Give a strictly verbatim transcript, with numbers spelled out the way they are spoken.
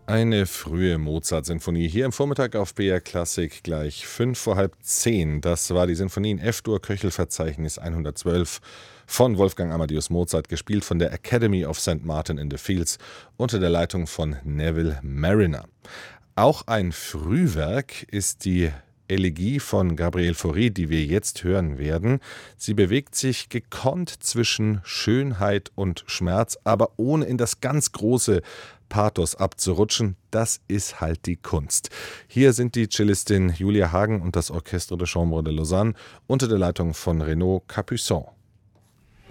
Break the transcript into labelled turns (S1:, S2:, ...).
S1: Eine frühe Mozart-Sinfonie hier im Vormittag auf B R Klassik gleich fünf vor halb zehn. Das war die Sinfonie in F-Dur-Köchelverzeichnis hundertzwölf von Wolfgang Amadeus Mozart, gespielt von der Academy of Saint Martin in the Fields unter der Leitung von Neville Marriner. Auch ein Frühwerk ist die Elegie von Gabriel Fauré, die wir jetzt hören werden. Sie bewegt sich gekonnt zwischen Schönheit und Schmerz, aber ohne in das ganz große Pathos abzurutschen. Das ist halt die Kunst. Hier sind die Cellistin Julia Hagen und das Orchestre de Chambre de Lausanne unter der Leitung von Renaud Capuçon.